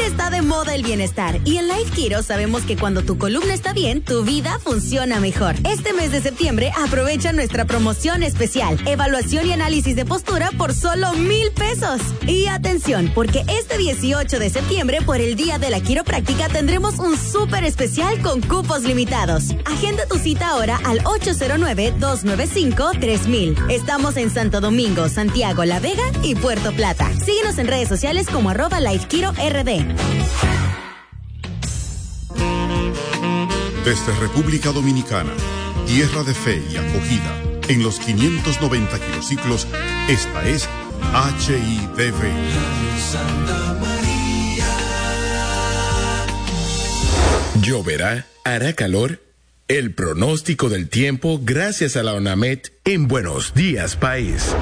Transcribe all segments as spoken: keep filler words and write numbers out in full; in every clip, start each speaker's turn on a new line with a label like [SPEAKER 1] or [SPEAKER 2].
[SPEAKER 1] está de moda el bienestar y en Life Kiro sabemos que cuando tu columna está bien, tu vida funciona mejor. Este mes de septiembre aprovecha nuestra promoción especial, evaluación y análisis de postura por solo mil pesos. Y atención, porque este dieciocho de septiembre, por el Día de la Quiropráctica, tendremos un súper especial con cupos limitados. Agenda tu cita ahora al ocho cero nueve, dos nueve cinco, tres mil. Estamos en Santo Domingo, Santiago, La Vega y Puerto Plata. Síguenos en redes sociales como arroba LifeKiroRD.
[SPEAKER 2] Desde República Dominicana, tierra de fe y acogida, en los quinientos noventa kilociclos, esta es H I D V.
[SPEAKER 3] Lloverá, hará calor. El pronóstico del tiempo gracias a la ONAMED en Buenos Días País.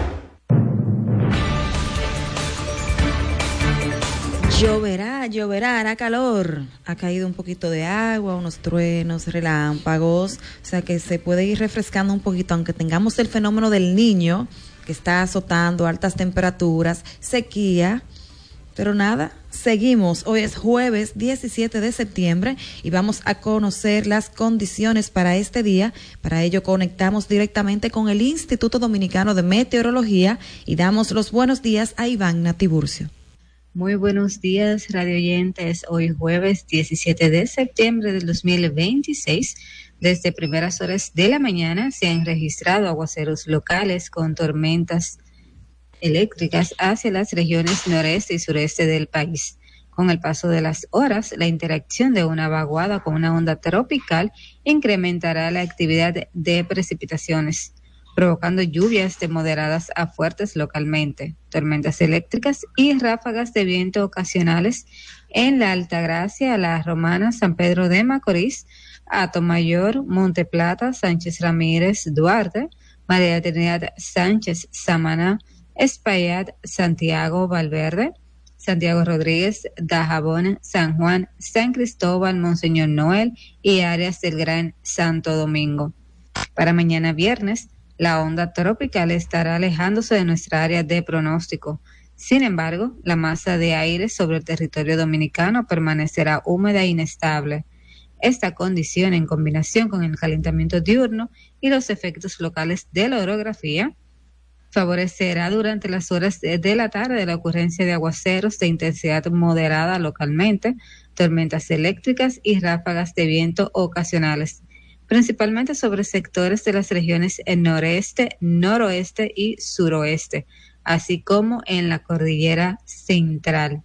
[SPEAKER 4] Lloverá, lloverá, hará calor. Ha caído un poquito de agua, unos truenos, relámpagos. O sea que se puede ir refrescando un poquito, aunque tengamos el fenómeno del Niño, que está azotando altas temperaturas, sequía. Pero nada, seguimos. Hoy es jueves diecisiete de septiembre y vamos a conocer las condiciones para este día. Para ello conectamos directamente con el Instituto Dominicano de Meteorología y damos los buenos días a Iván Tiburcio.
[SPEAKER 5] Muy buenos días, radio oyentes. Hoy jueves diecisiete de septiembre del dos mil veintiséis. Desde primeras horas de la mañana se han registrado aguaceros locales con tormentas eléctricas hacia las regiones noreste y sureste del país. Con el paso de las horas, la interacción de una vaguada con una onda tropical incrementará la actividad de precipitaciones, provocando lluvias de moderadas a fuertes localmente, tormentas eléctricas y ráfagas de viento ocasionales en la Altagracia, La Romana, San Pedro de Macorís, Atomayor, Monte Plata, Sánchez Ramírez, Duarte, María Trinidad Sánchez, Samaná, Espaillat, Santiago, Valverde, Santiago Rodríguez, Dajabón, San Juan, San Cristóbal, Monseñor Noel y áreas del Gran Santo Domingo. Para mañana viernes, la onda tropical estará alejándose de nuestra área de pronóstico. Sin embargo, la masa de aire sobre el territorio dominicano permanecerá húmeda e inestable. Esta condición, en combinación con el calentamiento diurno y los efectos locales de la orografía, favorecerá durante las horas de, de la tarde la ocurrencia de aguaceros de intensidad moderada localmente, tormentas eléctricas y ráfagas de viento ocasionales, principalmente sobre sectores de las regiones en noreste, noroeste y suroeste, así como en la cordillera central.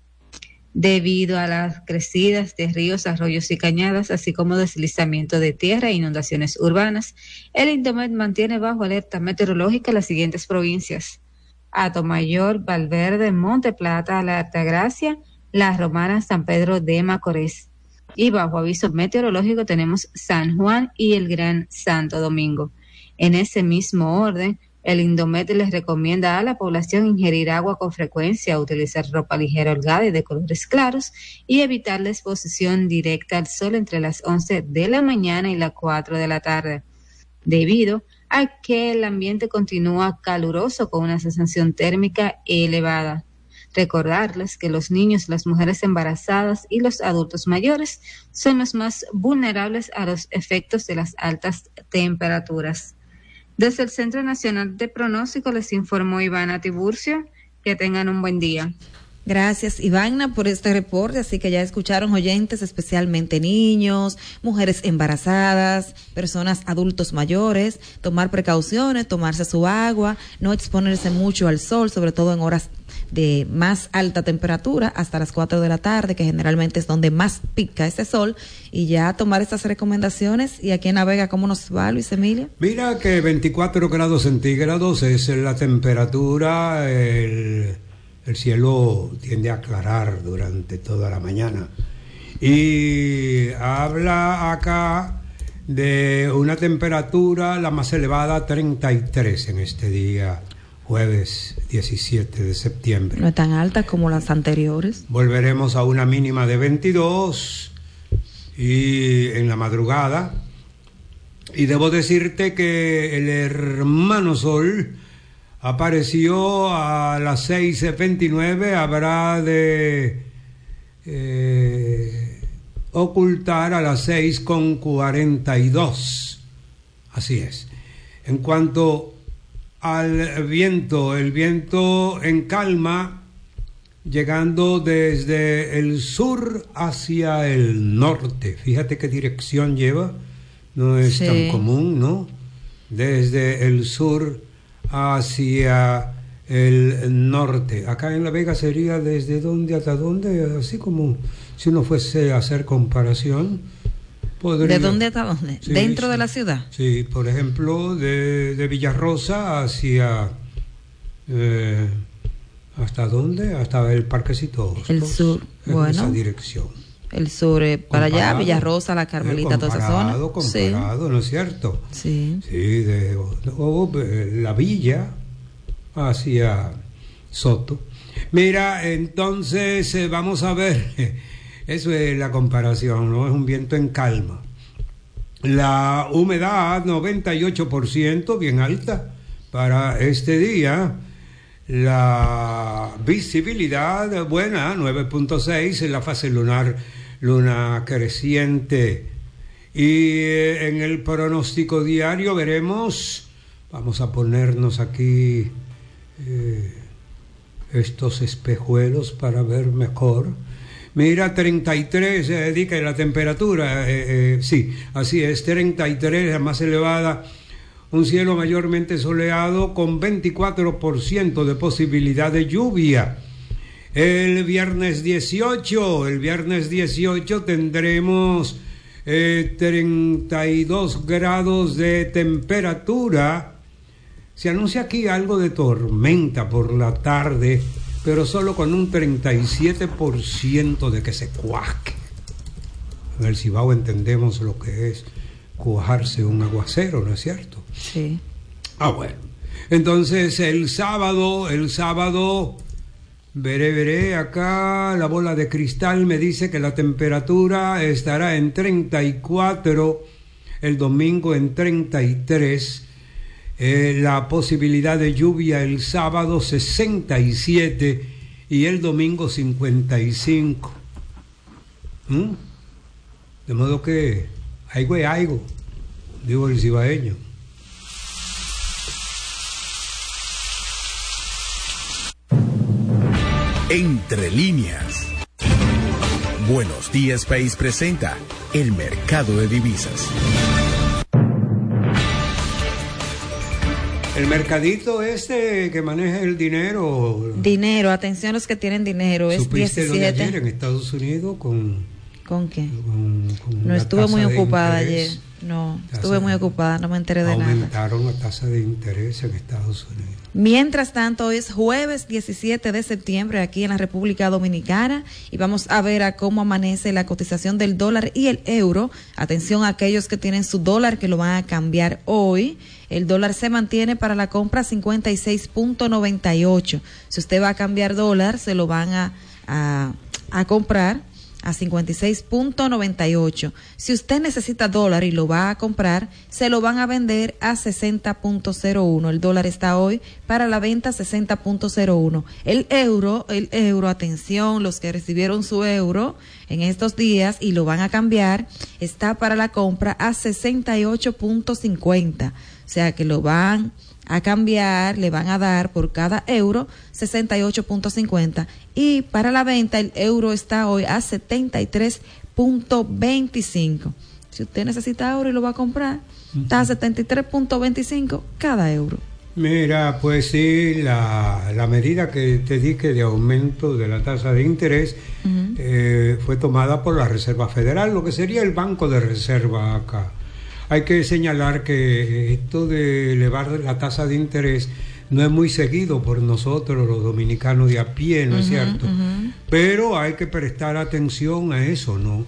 [SPEAKER 5] Debido a las crecidas de ríos, arroyos y cañadas, así como deslizamiento de tierra e inundaciones urbanas, el INDOMED mantiene bajo alerta meteorológica las siguientes provincias: Atomayor, Valverde, Monte Plata, La Altagracia, La Romana, San Pedro de Macorís. Y bajo aviso meteorológico tenemos San Juan y el Gran Santo Domingo. En ese mismo orden, el INDOMED les recomienda a la población ingerir agua con frecuencia, utilizar ropa ligera holgada y de colores claros y evitar la exposición directa al sol entre las once de la mañana y las cuatro de la tarde, debido a que el ambiente continúa caluroso con una sensación térmica elevada. Recordarles que los niños, las mujeres embarazadas y los adultos mayores son los más vulnerables a los efectos de las altas temperaturas. Desde el Centro Nacional de Pronóstico les informó Ivana Tiburcio. Que tengan un buen día.
[SPEAKER 4] Gracias, Ivana, por este reporte. Así que ya escucharon, oyentes, especialmente niños, mujeres embarazadas, personas adultos mayores, tomar precauciones, tomarse su agua, no exponerse mucho al sol, sobre todo en horas de más alta temperatura, hasta las cuatro de la tarde, que generalmente es donde más pica ese sol, y ya tomar estas recomendaciones. Y aquí en La Vega, ¿cómo nos va, Luis Emilio?
[SPEAKER 6] Mira que veinticuatro grados centígrados es la temperatura, el, el cielo tiende a aclarar durante toda la mañana. Y habla acá de una temperatura, la más elevada, treinta y tres en este día, jueves diecisiete de septiembre.
[SPEAKER 4] No es tan alta como las anteriores.
[SPEAKER 6] Volveremos a una mínima de veintidós y en la madrugada. Y debo decirte que el hermano Sol apareció a las seis veintinueve, habrá de eh, ocultar a las seis con cuarenta y dos. Así es. En cuanto al viento, el viento en calma, llegando desde el sur hacia el norte. Fíjate qué dirección lleva, no es sí. tan común, ¿no? Desde el sur hacia el norte. Acá en La Vega sería desde dónde hasta dónde, así como si uno fuese a hacer comparación. Podría,
[SPEAKER 4] ¿de dónde hasta dónde?
[SPEAKER 6] Sí,
[SPEAKER 4] ¿dentro
[SPEAKER 6] sí,
[SPEAKER 4] de la ciudad?
[SPEAKER 6] Sí, por ejemplo, de, de Villarrosa hacia... Eh, ¿hasta dónde? Hasta el Parquecito Hostos,
[SPEAKER 4] el sur,
[SPEAKER 6] en
[SPEAKER 4] bueno.
[SPEAKER 6] esa dirección.
[SPEAKER 4] El sur, eh, para
[SPEAKER 6] comparado,
[SPEAKER 4] allá, Villarrosa, La Carmelita,
[SPEAKER 6] eh,
[SPEAKER 4] toda esa zona.
[SPEAKER 6] Comparado, sí. ¿No es cierto?
[SPEAKER 4] Sí.
[SPEAKER 6] Sí, de o, la villa hacia Soto. Mira, entonces eh, vamos a ver, eso es la comparación, ¿no? Es un viento en calma. La humedad, noventa y ocho por ciento, bien alta para este día. La visibilidad buena, nueve punto seis en la fase lunar, luna creciente. Y eh, en el pronóstico diario veremos, vamos a ponernos aquí eh, estos espejuelos para ver mejor. Mira, treinta y tres, se dedica a la temperatura, eh, eh, sí, así es, treinta y tres, la más elevada. Un cielo mayormente soleado con veinticuatro por ciento de posibilidad de lluvia. El viernes dieciocho, el viernes dieciocho tendremos eh, treinta y dos grados de temperatura. Se anuncia aquí algo de tormenta por la tarde, pero solo con un treinta y siete por ciento de que se cuaje. En el Cibao entendemos lo que es cuajarse un aguacero, ¿no es cierto?
[SPEAKER 4] Sí.
[SPEAKER 6] Ah, bueno. Entonces el sábado, el sábado, veré, veré, acá la bola de cristal me dice que la temperatura estará en treinta y cuatro, el domingo en treinta y tres, eh, la posibilidad de lluvia el sábado sesenta y siete y el domingo cincuenta y cinco. ¿Mm? De modo que algo es algo, digo el cibaeño.
[SPEAKER 3] Entre líneas. Buenos Días País presenta el mercado de divisas.
[SPEAKER 6] El mercadito este que maneja el dinero.
[SPEAKER 4] Dinero, atención los que tienen dinero. Es
[SPEAKER 6] ¿Supiste
[SPEAKER 4] diecisiete.
[SPEAKER 6] lo de ayer en Estados Unidos con...
[SPEAKER 4] ¿Con qué?
[SPEAKER 6] Con, con
[SPEAKER 4] no estuve muy ocupada ayer.
[SPEAKER 6] No,
[SPEAKER 4] estuve muy ocupada, no me enteré de nada.
[SPEAKER 6] Aumentaron la tasa de interés en Estados Unidos.
[SPEAKER 4] Mientras tanto, hoy es jueves diecisiete de septiembre aquí en la República Dominicana y vamos a ver a cómo amanece la cotización del dólar y el euro. Atención a aquellos que tienen su dólar que lo van a cambiar hoy. El dólar se mantiene para la compra cincuenta y seis punto noventa y ocho. Si usted va a cambiar dólar, se lo van a, a, a comprar a cincuenta y seis punto noventa y ocho. Si usted necesita dólar y lo va a comprar, se lo van a vender a sesenta punto cero uno. El dólar está hoy para la venta sesenta punto cero uno. El euro, el euro, atención, los que recibieron su euro en estos días y lo van a cambiar, está para la compra a sesenta y ocho punto cincuenta. O sea que lo van a cambiar, le van a dar por cada euro sesenta y ocho punto cincuenta y para la venta el euro está hoy a setenta y tres punto veinticinco. Si usted necesita euro y lo va a comprar, uh-huh, está a setenta y tres punto veinticinco cada euro.
[SPEAKER 6] Mira, pues sí, la, la medida que te dije de aumento de la tasa de interés uh-huh. eh, fue tomada por la Reserva Federal, lo que sería el Banco de Reserva acá. Hay que señalar que esto de elevar la tasa de interés no es muy seguido por nosotros los dominicanos de a pie, ¿no uh-huh, es cierto? Uh-huh. Pero hay que prestar atención a eso, ¿no?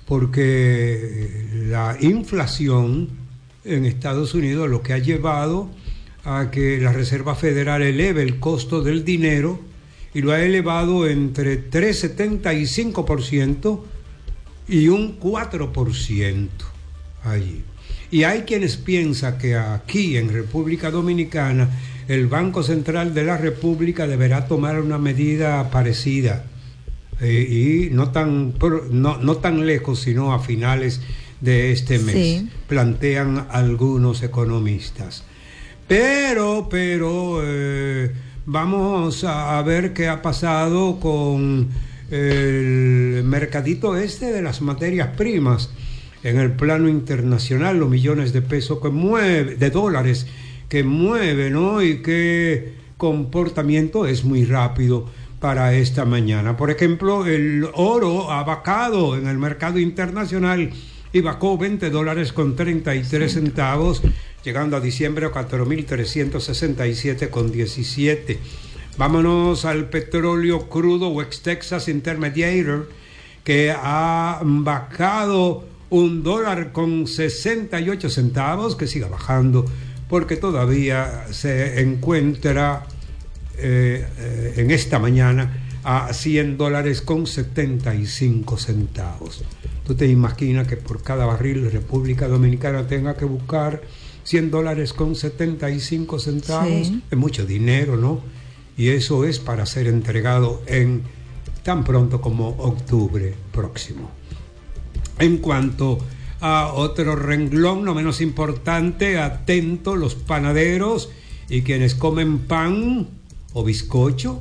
[SPEAKER 6] Porque la inflación en Estados Unidos lo que ha llevado a que la Reserva Federal eleve el costo del dinero y lo ha elevado entre tres coma setenta y cinco por ciento y un cuatro por ciento allí. Y hay quienes piensan que aquí en República Dominicana el Banco Central de la República deberá tomar una medida parecida eh, y no tan, no, no tan lejos, sino a finales de este mes, sí. plantean algunos economistas. Pero, pero, eh, vamos a, a ver qué ha pasado con el mercadito este de las materias primas en el plano internacional, los millones de pesos que mueve, de dólares que mueve, ¿no? Y qué comportamiento es muy rápido para esta mañana. Por ejemplo, el oro ha bajado en el mercado internacional y bajó veinte dólares con treinta y tres centavos, llegando a diciembre a cuatro mil trescientos sesenta y siete con diecisiete. Vámonos al petróleo crudo West Texas Intermediate, que ha bajado un dólar con sesenta y ocho centavos, que siga bajando porque todavía se encuentra eh, eh, en esta mañana a cien dólares con setenta y cinco centavos. ¿Tú te imaginas que por cada barril República Dominicana tenga que buscar cien dólares con setenta y cinco centavos? Sí. Es mucho dinero, ¿no? Y eso es para ser entregado en tan pronto como octubre próximo. En cuanto a otro renglón no menos importante, atento, los panaderos y quienes comen pan o bizcocho,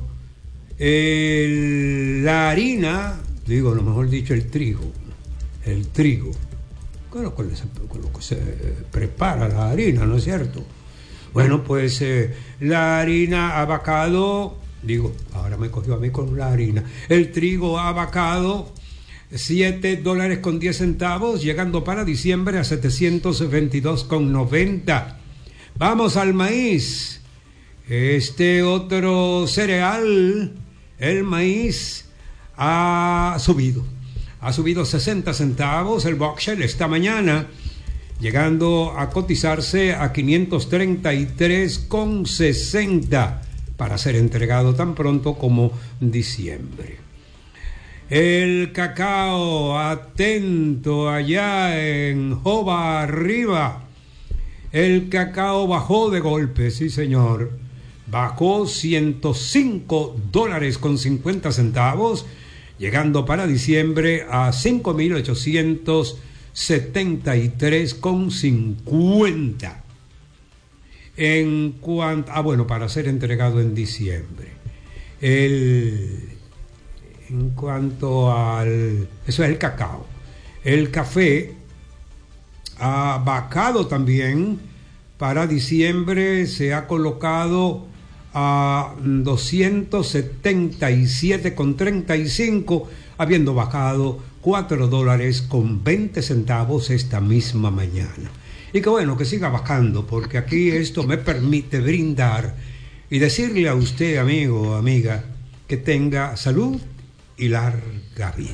[SPEAKER 6] el, la harina, digo, lo mejor dicho, el trigo, el trigo, con lo, con lo que se prepara la harina, ¿no es cierto? Bueno, pues eh, la harina ha bajado, digo, ahora me cogió a mí con la harina, el trigo ha bajado siete dólares con diez centavos, llegando para diciembre a setecientos veintidós con noventa. Vamos al maíz, este otro cereal, el maíz ha subido, ha subido sesenta centavos, el Boxshell esta mañana, llegando a cotizarse a quinientos treinta y tres con sesenta para ser entregado tan pronto como diciembre. El cacao, atento allá en Joba Arriba, el cacao bajó de golpe, sí señor, bajó ciento cinco dólares con cincuenta centavos, llegando para diciembre a cinco mil ochocientos setenta y tres con cincuenta. En cuanto, ah bueno, para ser entregado en diciembre. El, en cuanto al, eso es el cacao. El café ha bajado también, para diciembre se ha colocado a doscientos setenta y siete con treinta y cinco, habiendo bajado cuatro dólares con veinte centavos esta misma mañana. Y que bueno, que siga bajando, porque aquí esto me permite brindar y decirle a usted, amigo o amiga, que tenga salud y larga vida.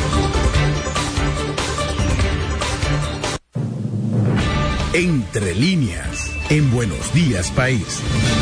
[SPEAKER 3] Entre líneas, en Buenos Días País.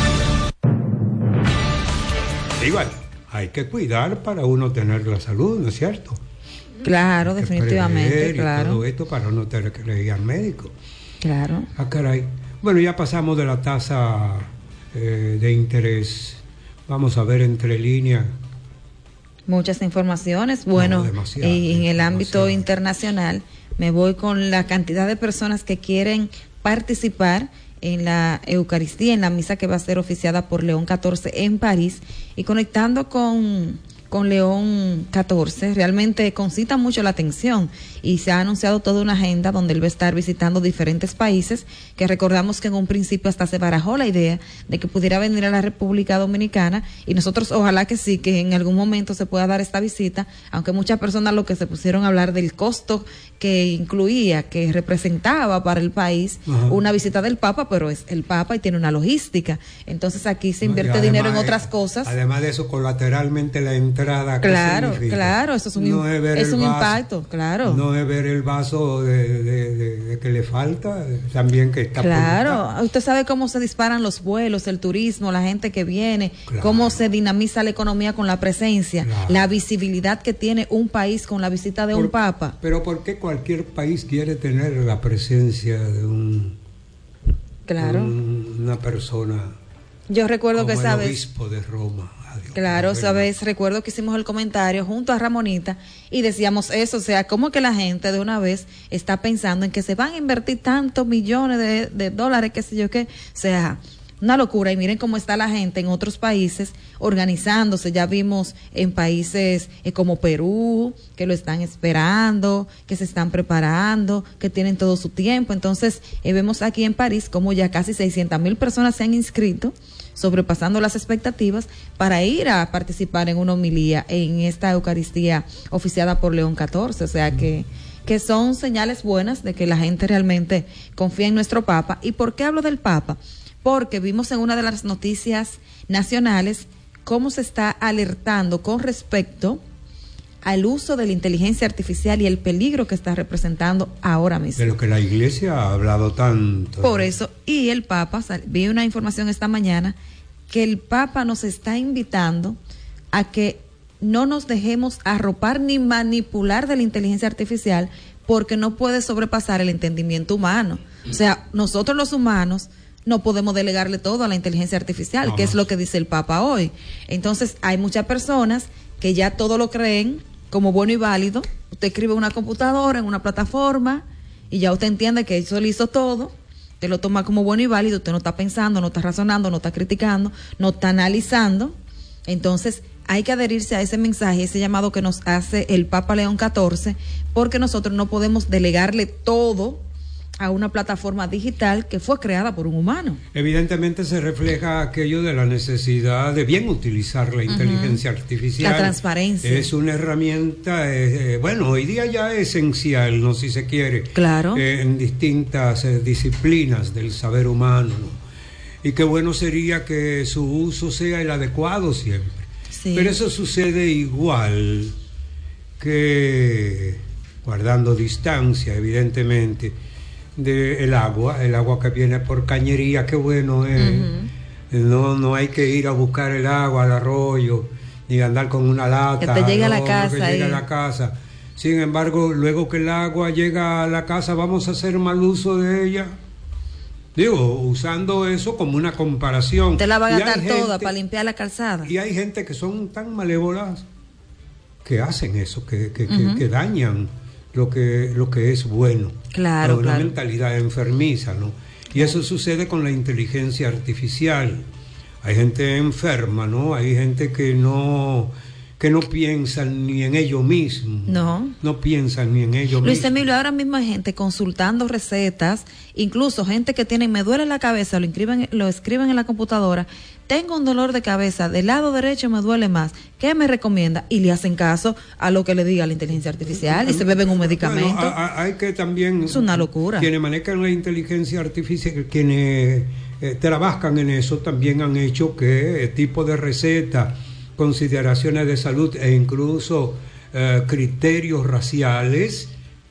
[SPEAKER 6] Igual, hay que cuidar para uno tener la salud, ¿no es cierto?
[SPEAKER 4] Claro, definitivamente, claro.
[SPEAKER 6] Todo esto para no tener que ir al médico.
[SPEAKER 4] Claro.
[SPEAKER 6] Ah, caray. Bueno, ya pasamos de la tasa eh, de interés. Vamos a ver entre líneas.
[SPEAKER 4] Muchas informaciones. Bueno, no, y en el ámbito internacional me voy con la cantidad de personas que quieren participar en la Eucaristía, en la misa que va a ser oficiada por León catorce en París, y conectando con, con León catorce, realmente concita mucho la atención, y se ha anunciado toda una agenda donde él va a estar visitando diferentes países, que recordamos que en un principio hasta se barajó la idea de que pudiera venir a la República Dominicana, y nosotros ojalá que sí, que en algún momento se pueda dar esta visita, aunque muchas personas lo que se pusieron a hablar del costo que incluía, que representaba para el país, ajá, una visita del Papa, pero es el Papa y tiene una logística, entonces aquí se invierte no, dinero en otras cosas.
[SPEAKER 6] Además de eso, colateralmente la entrada,
[SPEAKER 4] claro, claro, eso es un, no es, es un vaso, impacto, claro.
[SPEAKER 6] No es ver el vaso de, de, de, de que le falta, también que está.
[SPEAKER 4] Claro, por... usted sabe cómo se disparan los vuelos, el turismo, la gente que viene, claro, cómo se dinamiza la economía con la presencia, claro, la visibilidad que tiene un país con la visita de por, un Papa.
[SPEAKER 6] Pero ¿por qué cualquier país quiere tener la presencia de un,
[SPEAKER 4] claro,
[SPEAKER 6] un, una persona?
[SPEAKER 4] Yo recuerdo
[SPEAKER 6] como
[SPEAKER 4] que
[SPEAKER 6] el
[SPEAKER 4] sabes,
[SPEAKER 6] obispo de Roma. radio.
[SPEAKER 4] Claro, sabes, recuerdo que hicimos el comentario junto a Ramonita y decíamos eso, o sea, como que la gente de una vez está pensando en que se van a invertir tantos millones de, de dólares, qué sé yo qué, o sea, una locura. Y miren cómo está la gente en otros países organizándose. Ya vimos en países eh, como Perú, que lo están esperando, que se están preparando, que tienen todo su tiempo. Entonces, eh, vemos aquí en París como ya casi seiscientas mil personas se han inscrito, sobrepasando las expectativas, para ir a participar en una homilía en esta Eucaristía oficiada por León catorce. O sea que, que son señales buenas de que la gente realmente confía en nuestro Papa. ¿Y por qué hablo del Papa? Porque vimos en una de las noticias nacionales cómo se está alertando con respecto al uso de la inteligencia artificial y el peligro que está representando ahora mismo.
[SPEAKER 6] De lo que la Iglesia ha hablado tanto.
[SPEAKER 4] Por eso, y el Papa, vi una información esta mañana, que el Papa nos está invitando a que no nos dejemos arropar ni manipular de la inteligencia artificial, porque no puede sobrepasar el entendimiento humano. O sea, nosotros los humanos no podemos delegarle todo a la inteligencia artificial, no, que es lo que dice el Papa hoy. Entonces, hay muchas personas que ya todo lo creen como bueno y válido. Usted escribe en una computadora, en una plataforma, y ya usted entiende que eso lo hizo todo, te lo toma como bueno y válido, usted no está pensando, no está razonando, no está criticando, no está analizando. Entonces, hay que adherirse a ese mensaje, ese llamado que nos hace el Papa León catorce, porque nosotros no podemos delegarle todo a una plataforma digital que fue creada por un humano.
[SPEAKER 6] Evidentemente se refleja aquello de la necesidad de bien utilizar la inteligencia uh-huh. artificial.
[SPEAKER 4] La transparencia.
[SPEAKER 6] Es una herramienta, eh, bueno, hoy día ya esencial, ¿no? Si se quiere.
[SPEAKER 4] Claro.
[SPEAKER 6] Eh, en distintas eh, disciplinas del saber humano, ¿no? Y qué bueno sería que su uso sea el adecuado siempre. Sí. Pero eso sucede igual que, guardando distancia, evidentemente, de el agua, el agua que viene por cañería, qué bueno es. Uh-huh. No, no hay que ir a buscar el agua al arroyo, ni andar con una lata.
[SPEAKER 4] Que te llegue
[SPEAKER 6] no,
[SPEAKER 4] a la casa.
[SPEAKER 6] Que llegue a la casa. Sin embargo, luego que el agua llega a la casa, vamos a hacer mal uso de ella. Digo, usando eso como una comparación.
[SPEAKER 4] Te la va a gastar toda para limpiar la calzada.
[SPEAKER 6] Y hay gente que son tan malévolas que hacen eso, que, que, uh-huh. que, que dañan lo que lo que es bueno.
[SPEAKER 4] Claro,
[SPEAKER 6] una
[SPEAKER 4] claro.
[SPEAKER 6] mentalidad enfermiza, ¿no? Y eso sucede con la inteligencia artificial. Hay gente enferma, ¿no? Hay gente que no que no piensan ni en ellos mismos.
[SPEAKER 4] No.
[SPEAKER 6] No piensan ni en ellos
[SPEAKER 4] Luis
[SPEAKER 6] mismos.
[SPEAKER 4] Emilio, ahora mismo hay gente consultando recetas, incluso gente que tiene, me duele la cabeza, lo escriben, lo escriben en la computadora, tengo un dolor de cabeza, del lado derecho me duele más, ¿qué me recomienda? Y le hacen caso a lo que le diga la inteligencia artificial y se beben un medicamento.
[SPEAKER 6] Bueno, a, a, hay que también...
[SPEAKER 4] Es una locura.
[SPEAKER 6] Quienes manejan la inteligencia artificial, quienes eh, trabajan en eso, también han hecho que el tipo de receta, consideraciones de salud e incluso eh, criterios raciales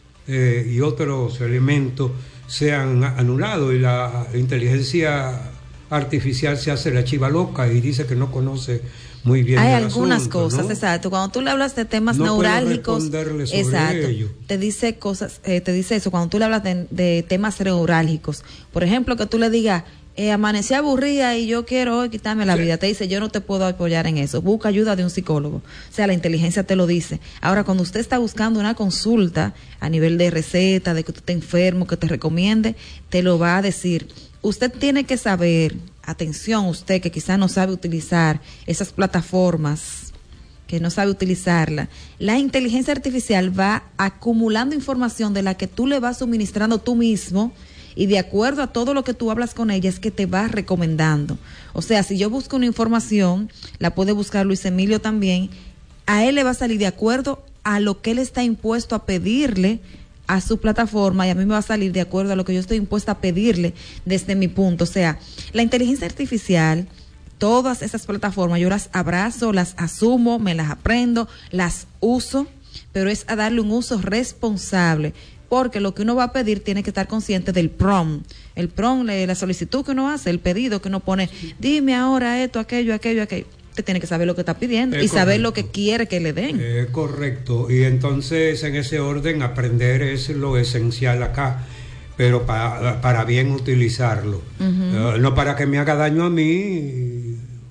[SPEAKER 6] eh, y otros elementos sean anulados, y la inteligencia artificial se hace la chiva loca y dice que no conoce muy bien.
[SPEAKER 4] Hay
[SPEAKER 6] el
[SPEAKER 4] algunas
[SPEAKER 6] asunto,
[SPEAKER 4] cosas,
[SPEAKER 6] ¿no?
[SPEAKER 4] Exacto. Cuando tú le hablas de temas
[SPEAKER 6] no
[SPEAKER 4] neurálgicos, exacto,
[SPEAKER 6] ello.
[SPEAKER 4] te dice cosas, eh, te dice eso. Cuando tú le hablas de, de temas neurálgicos, por ejemplo, que tú le digas, eh, amanecí aburrida y yo quiero hoy quitarme la sí. vida, te dice, yo no te puedo apoyar en eso, busca ayuda de un psicólogo. O sea, la inteligencia te lo dice. Ahora, cuando usted está buscando una consulta a nivel de receta, de que usted esté enfermo, que te recomiende, te lo va a decir. Usted tiene que saber, atención, usted que quizás no sabe utilizar esas plataformas, que no sabe utilizarla, la inteligencia artificial va acumulando información de la que tú le vas suministrando tú mismo, y de acuerdo a todo lo que tú hablas con ella es que te va recomendando. O sea, si yo busco una información, la puede buscar Luis Emilio también, a él le va a salir de acuerdo a lo que él está impuesto a pedirle a su plataforma, y a mí me va a salir de acuerdo a lo que yo estoy impuesta a pedirle desde mi punto. O sea, la inteligencia artificial, todas esas plataformas, yo las abrazo, las asumo, me las aprendo, las uso, pero es a darle un uso responsable, porque lo que uno va a pedir tiene que estar consciente del prompt. El prompt, la solicitud que uno hace, el pedido que uno pone, dime ahora esto, aquello, aquello, aquello. Usted tiene que saber lo que está pidiendo es y correcto. Saber lo que quiere que le den.
[SPEAKER 6] Eh, correcto. Y entonces, en ese orden, aprender es lo esencial acá, pero para, para bien utilizarlo. Uh-huh. Uh, no para que me haga daño a mí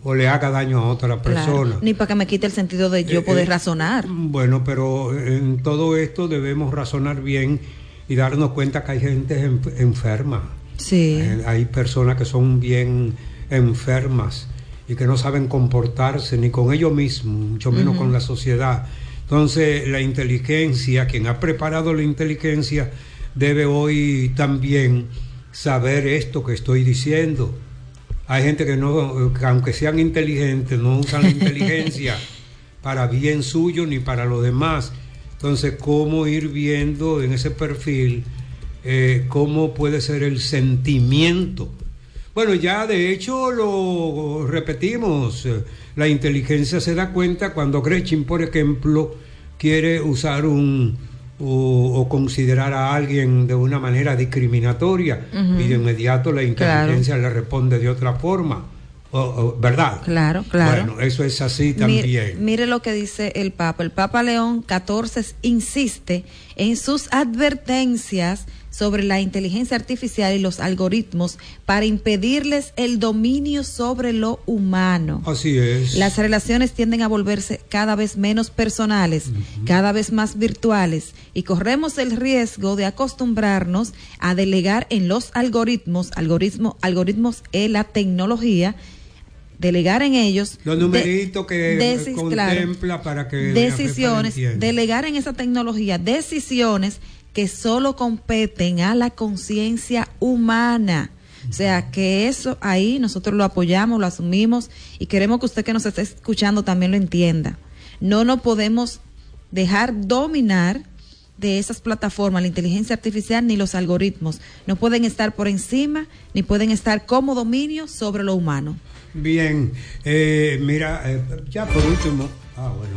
[SPEAKER 6] o le haga daño a otra persona.
[SPEAKER 4] Claro, ni para que me quite el sentido de yo
[SPEAKER 6] Eh,
[SPEAKER 4] poder
[SPEAKER 6] eh,
[SPEAKER 4] razonar.
[SPEAKER 6] Bueno, pero en todo esto debemos razonar bien y darnos cuenta que hay gente enf- enferma.
[SPEAKER 4] Sí.
[SPEAKER 6] Hay, hay personas que son bien enfermas y que no saben comportarse ni con ellos mismos, mucho menos uh-huh. con la sociedad. Entonces, la inteligencia, quien ha preparado la inteligencia, debe hoy también saber esto que estoy diciendo. Hay gente que no, que aunque sean inteligentes, no usan la inteligencia para bien suyo ni para los demás. Entonces, ¿cómo ir viendo en ese perfil eh, cómo puede ser el sentimiento? Bueno, ya de hecho lo repetimos, eh, la inteligencia se da cuenta cuando Gretchen, por ejemplo, quiere usar un o, o considerar a alguien de una manera discriminatoria, uh-huh. y de inmediato la inteligencia claro. le responde de otra forma, o, o, ¿verdad?
[SPEAKER 4] Claro, claro.
[SPEAKER 6] Bueno, eso es así también.
[SPEAKER 4] Mire, mire lo que dice el Papa. El Papa León catorce insiste en sus advertencias sobre la inteligencia artificial y los algoritmos para impedirles el dominio sobre lo humano.
[SPEAKER 6] Así es.
[SPEAKER 4] Las relaciones tienden a volverse cada vez menos personales, uh-huh. cada vez más virtuales, y corremos el riesgo de acostumbrarnos a delegar en los algoritmos, algoritmo, algoritmos en la tecnología, delegar en ellos
[SPEAKER 6] los numeritos de, que decis, contempla claro, para que
[SPEAKER 4] decisiones, delegar en esa tecnología decisiones que solo competen a la conciencia humana. O sea, que eso ahí nosotros lo apoyamos, lo asumimos y queremos que usted que nos esté escuchando también lo entienda. No nos podemos dejar dominar de esas plataformas, la inteligencia artificial ni los algoritmos. No pueden estar por encima ni pueden estar como dominio sobre lo humano.
[SPEAKER 6] Bien, eh, mira, eh, ya por último, ah, bueno.